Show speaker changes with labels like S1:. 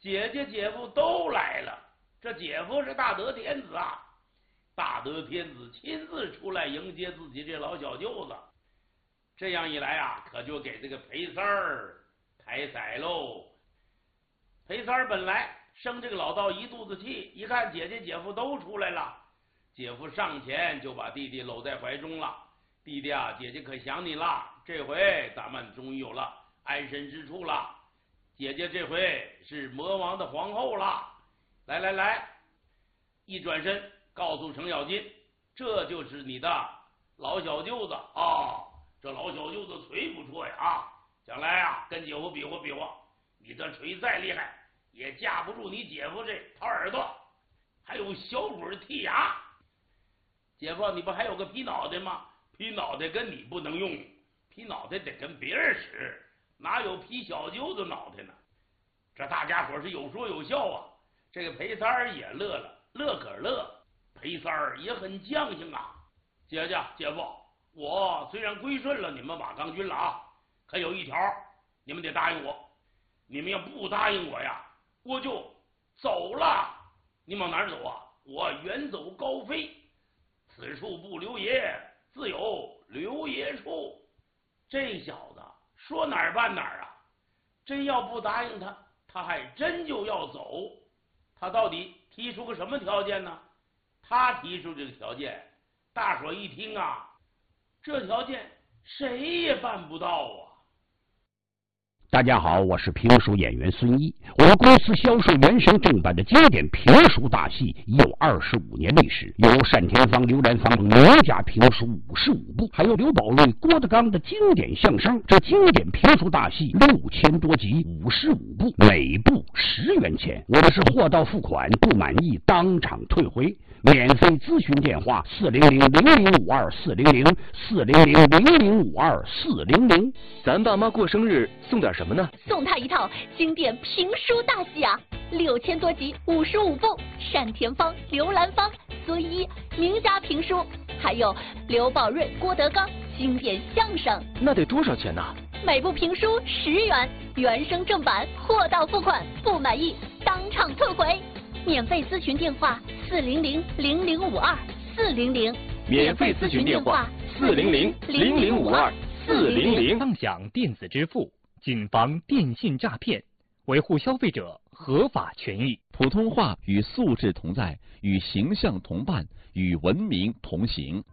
S1: 姐姐姐夫都来了。这姐夫是大德天子啊，大德天子亲自出来迎接自己这老小舅子。这样一来啊，可就给这个裴三儿抬彩喽。裴三儿本来生这个老道一肚子气，一看姐姐姐夫都出来了，姐夫上前就把弟弟搂在怀中了。弟弟啊，姐姐可想你了，这回咱们终于有了安身之处了。姐姐这回是魔王的皇后了。来来来，一转身告诉程咬金，这就是你的老小舅子啊。这老小舅子锤不错呀啊，将来啊跟姐夫比划比划，你的锤再厉害也架不住你姐夫这掏耳朵，还有小鬼剔牙。姐夫，你不还有个皮脑袋吗？皮脑袋跟你不能用，皮脑袋得跟别人使，哪有皮小舅子脑袋呢？这大家伙是有说有笑啊。这个裴三儿也乐了，乐可乐，裴三儿也很犟性啊。姐姐姐夫，我虽然归顺了你们瓦岗军了啊，可有一条你们得答应我，你们要不答应我呀，我就走了。你往哪儿走啊？我远走高飞，此处不留爷，自有留爷处。这小子说哪儿办哪儿啊，真要不答应他，他还真就要走。他到底提出个什么条件呢？他提出这个条件，大伙一听啊，这条件谁也办不到啊。
S2: 大家好，我是评书演员孙一。我们公司销售原声正版的经典评书大戏已有25年历史，有单田芳、刘兰芳名家评书55部，还有刘宝瑞、郭德纲的经典相声。这经典评书大戏6000多集，55部，每部10元钱。我们是货到付款，不满意当场退回。免费咨询电话400-0052-400，400-0052-400。
S3: 咱爸妈过生日送点什么呢？
S4: 送他一套经典评书大戏啊，6000多集，55部，单田芳、刘兰芳、孙一名家评书，还有刘宝瑞、郭德纲经典相声。
S3: 那得多少钱呢？
S4: 每部评书10元，原声正版，货到付款，不满意当场退回。免费咨询电话400-0052-400，
S3: 免费咨询电话400-0052-400。
S5: 畅享电子支付，谨防电信诈骗，维护消费者合法权益。
S6: 普通话与素质同在，与形象同伴，与文明同行。